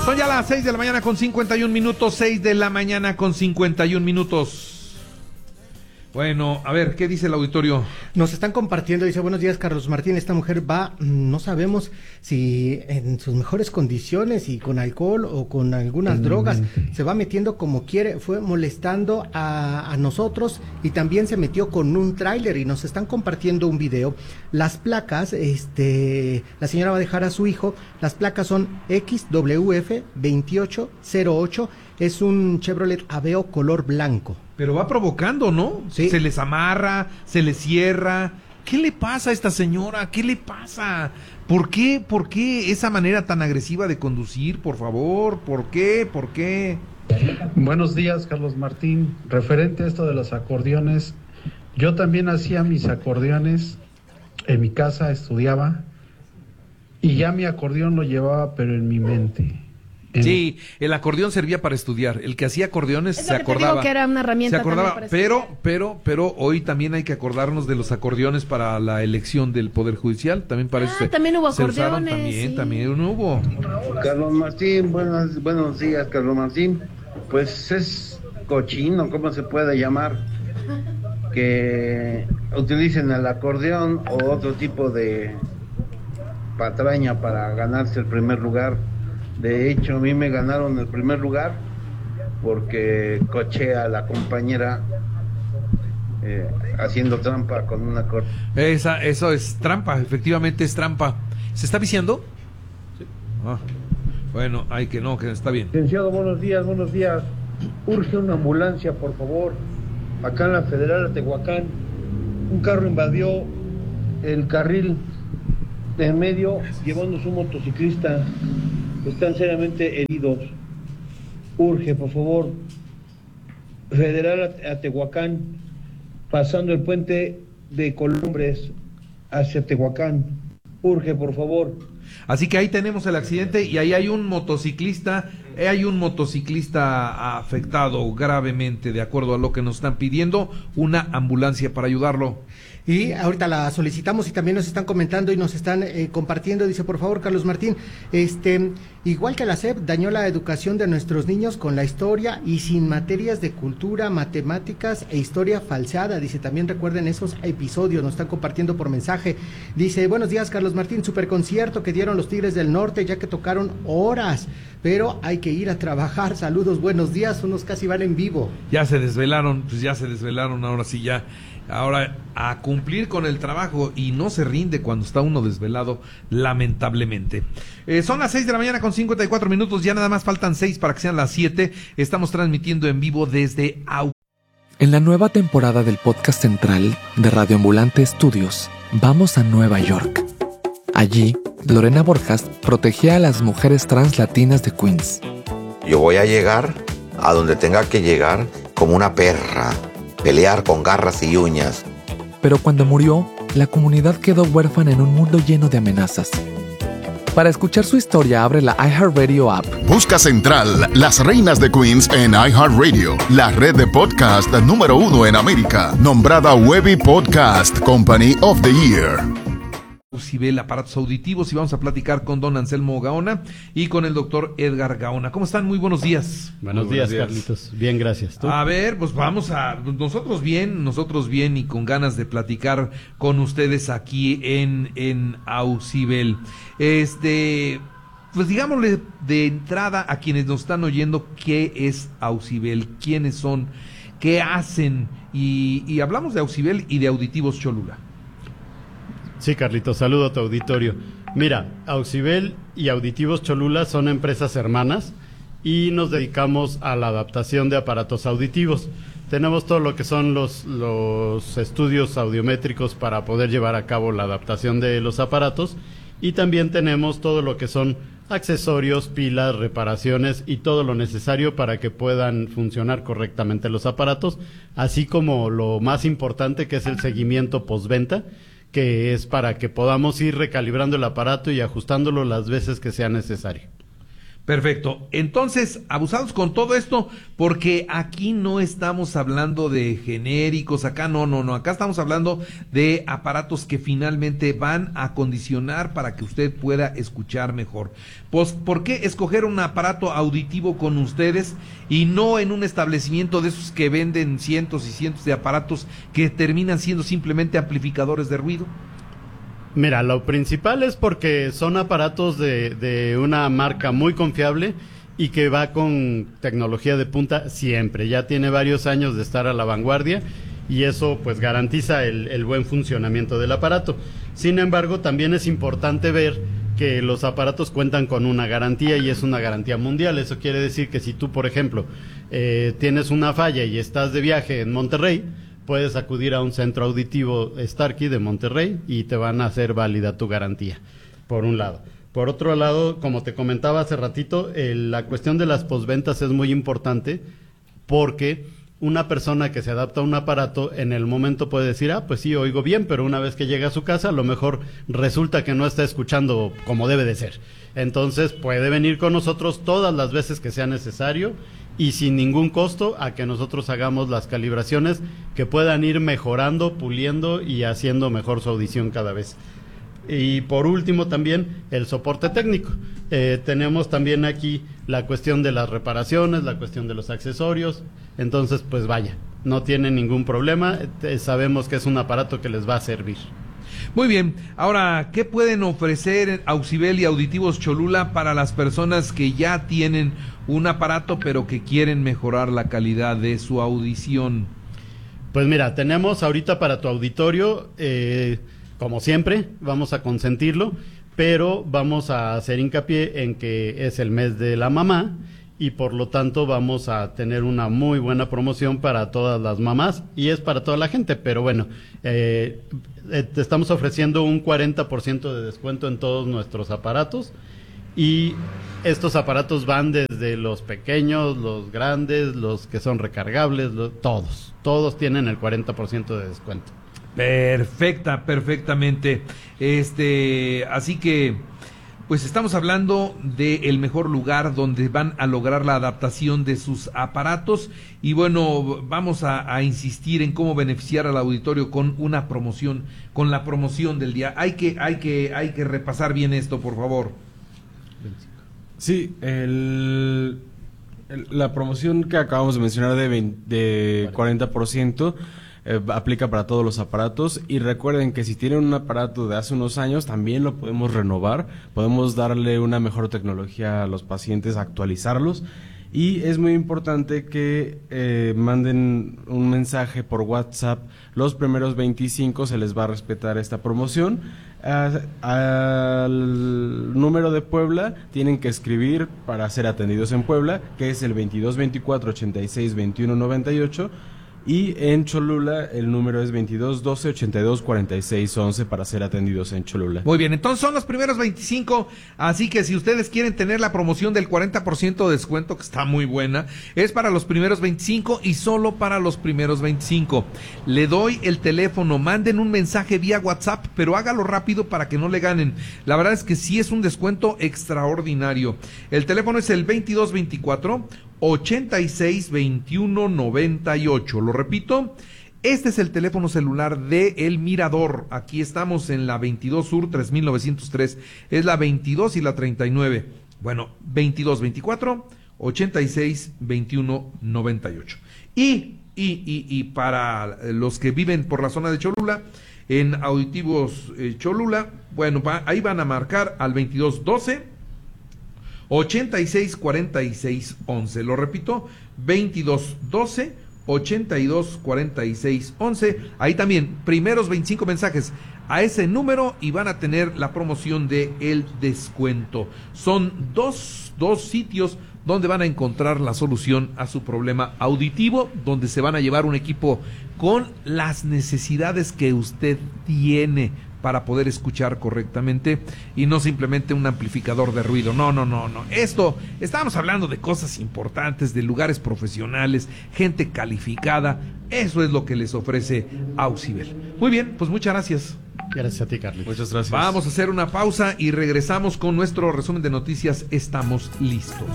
Son ya las 6 de la mañana con 51 minutos, 6 de la mañana con 51 minutos. Bueno, a ver, ¿qué dice el auditorio? Nos están compartiendo, dice, buenos días, Carlos Martín, esta mujer va, no sabemos si en sus mejores condiciones y con alcohol o con algunas drogas, se va metiendo como quiere, fue molestando a nosotros y también se metió con un tráiler y nos están compartiendo un video. Las placas, la señora va a dejar a su hijo, las placas son XWF 2808, es un Chevrolet Aveo color blanco. Pero va provocando, ¿no? Sí. Se les amarra, se les cierra. ¿Qué le pasa a esta señora? ¿Qué le pasa? ¿Por qué esa manera tan agresiva de conducir? Por favor, ¿por qué? Buenos días, Carlos Martín. Referente a esto de los acordeones, yo también hacía mis acordeones en mi casa, estudiaba, y ya mi acordeón lo llevaba, pero en mi mente. Sí, el acordeón servía para estudiar. El que hacía acordeones se acordaba. Digo que era una herramienta. Se acordaba, para pero hoy también hay que acordarnos de los acordeones para la elección del Poder Judicial. También para eso también hubo se usaron, acordeones. también hubo. Carlos Martín, buenos días, Carlos Martín. Pues es cochino, ¿cómo se puede llamar? Que utilicen el acordeón o otro tipo de patraña para ganarse el primer lugar. De hecho, a mí me ganaron el primer lugar porque coché a la compañera haciendo trampa con una acordeón. Eso es trampa, efectivamente es trampa. ¿Se está viciando? Sí. Bueno, que está bien. Licenciado, buenos días. Urge una ambulancia, por favor. Acá en la Federal de Tehuacán, un carro invadió el carril de en medio, llevándose un motociclista. Están seriamente heridos. Urge, por favor. Federal a Tehuacán, pasando el puente de Columbres hacia Tehuacán. Urge, por favor. Así que ahí tenemos el accidente y ahí hay un motociclista afectado gravemente, de acuerdo a lo que nos están pidiendo, una ambulancia para ayudarlo. Y ahorita la solicitamos y también nos están comentando y nos están compartiendo, dice, por favor, Carlos Martín, igual que la SEP dañó la educación de nuestros niños con la historia y sin materias de cultura, matemáticas e historia falseada, dice, también recuerden esos episodios, nos están compartiendo por mensaje, dice, buenos días, Carlos Martín, super concierto que dieron los Tigres del Norte, ya que tocaron horas, pero hay que ir a trabajar, saludos, buenos días, unos casi van en vivo. Ya se desvelaron, ahora sí ya. Ahora, a cumplir con el trabajo y no se rinde cuando está uno desvelado, lamentablemente. Son las 6 de la mañana con 54 minutos, ya nada más faltan 6 para que sean las 7. Estamos transmitiendo en vivo desde En la nueva temporada del podcast central de Radio Ambulante Estudios, vamos a Nueva York. Allí, Lorena Borjas protegía a las mujeres trans latinas de Queens. Yo voy a llegar a donde tenga que llegar como una perra. Pelear con garras y uñas. Pero cuando murió, la comunidad quedó huérfana en un mundo lleno de amenazas. Para escuchar su historia, abre la iHeartRadio app. Busca Central, las reinas de Queens en iHeartRadio, la red de podcast número 1 en América, nombrada Webby Podcast Company of the Year. Aucibel, aparatos auditivos, y vamos a platicar con don Anselmo Gaona y con el doctor Edgar Gaona. ¿Cómo están? Muy buenos días. Buenos días, Carlitos. Bien, gracias. ¿Tú? A ver, pues nosotros bien y con ganas de platicar con ustedes aquí en Aucibel. Pues digámosle de entrada a quienes nos están oyendo, ¿qué es Aucibel? ¿Quiénes son? ¿Qué hacen? Y hablamos de Aucibel y de Auditivos Cholula. Sí, Carlitos, saludo a tu auditorio. Mira, Aucibel y Auditivos Cholula son empresas hermanas y nos dedicamos a la adaptación de aparatos auditivos. Tenemos todo lo que son los estudios audiométricos para poder llevar a cabo la adaptación de los aparatos y también tenemos todo lo que son accesorios, pilas, reparaciones y todo lo necesario para que puedan funcionar correctamente los aparatos, así como lo más importante que es el seguimiento postventa, que es para que podamos ir recalibrando el aparato y ajustándolo las veces que sea necesario. Perfecto. Entonces, abusados con todo esto, porque aquí no estamos hablando de genéricos, acá no, acá estamos hablando de aparatos que finalmente van a acondicionar para que usted pueda escuchar mejor. Pues, ¿por qué escoger un aparato auditivo con ustedes y no en un establecimiento de esos que venden cientos y cientos de aparatos que terminan siendo simplemente amplificadores de ruido? Mira, lo principal es porque son aparatos de una marca muy confiable y que va con tecnología de punta siempre. Ya tiene varios años de estar a la vanguardia y eso pues garantiza el buen funcionamiento del aparato. Sin embargo, también es importante ver que los aparatos cuentan con una garantía y es una garantía mundial. Eso quiere decir que si tú, por ejemplo, tienes una falla y estás de viaje en Monterrey, puedes acudir a un centro auditivo Starkey de Monterrey y te van a hacer válida tu garantía, por un lado. Por otro lado, como te comentaba hace ratito, la cuestión de las posventas es muy importante porque una persona que se adapta a un aparato en el momento puede decir, pues sí, oigo bien, pero una vez que llega a su casa a lo mejor resulta que no está escuchando como debe de ser. Entonces puede venir con nosotros todas las veces que sea necesario y sin ningún costo a que nosotros hagamos las calibraciones que puedan ir mejorando, puliendo y haciendo mejor su audición cada vez. Y por último también el soporte técnico. Tenemos también aquí la cuestión de las reparaciones, la cuestión de los accesorios. Entonces, pues vaya, no tienen ningún problema. Sabemos que es un aparato que les va a servir. Muy bien, ahora, ¿qué pueden ofrecer Auxibel y Auditivos Cholula para las personas que ya tienen un aparato pero que quieren mejorar la calidad de su audición? Pues mira, tenemos ahorita para tu auditorio, como siempre, vamos a consentirlo, pero vamos a hacer hincapié en que es el mes de la mamá y por lo tanto vamos a tener una muy buena promoción para todas las mamás y es para toda la gente, pero bueno, te estamos ofreciendo un 40% de descuento en todos nuestros aparatos y estos aparatos van desde los pequeños, los grandes, los que son recargables, todos tienen el 40% de descuento. Perfectamente. Así que pues estamos hablando del mejor lugar donde van a lograr la adaptación de sus aparatos y bueno, vamos a insistir en cómo beneficiar al auditorio con una promoción, con la promoción del día. Hay que repasar bien esto, por favor. Sí, la promoción que acabamos de mencionar de 40%, aplica para todos los aparatos y recuerden que si tienen un aparato de hace unos años también lo podemos renovar, podemos darle una mejor tecnología a los pacientes, actualizarlos y es muy importante que manden un mensaje por WhatsApp. Los primeros 25 se les va a respetar esta promoción. Al número de Puebla tienen que escribir para ser atendidos en Puebla, que es el 22 24 86 21 98. Y en Cholula el número es 22 12 82 46 11 para ser atendidos en Cholula. Muy bien, entonces son los primeros 25, así que si ustedes quieren tener la promoción del 40% de descuento, que está muy buena, es para los primeros 25 y solo para los primeros 25. Le doy el teléfono, manden un mensaje vía WhatsApp, pero hágalo rápido para que no le ganen. La verdad es que sí es un descuento extraordinario. El teléfono es el 22 24 86 21 98. Lo repito, este es el teléfono celular de El Mirador. Aquí estamos en la 22 Sur 3903. Es la 22 y la 39. Bueno, 22 24 86 21 98. Y para los que viven por la zona de Cholula, en Auditivos Cholula, bueno, ahí van a marcar al 22 12 86 46 11. Lo repito, 22 12 82 46 11. Ahí también, primeros 25 mensajes a ese número y van a tener la promoción de el descuento. Son dos sitios donde van a encontrar la solución a su problema auditivo, donde se van a llevar un equipo con las necesidades que usted tiene para poder escuchar correctamente y no simplemente un amplificador de ruido. No. Estamos hablando de cosas importantes, de lugares profesionales, gente calificada. Eso es lo que les ofrece Auxibel. Muy bien, pues muchas gracias. Gracias a ti, Carlitos. Muchas gracias. Vamos a hacer una pausa y regresamos con nuestro resumen de noticias. Estamos listos.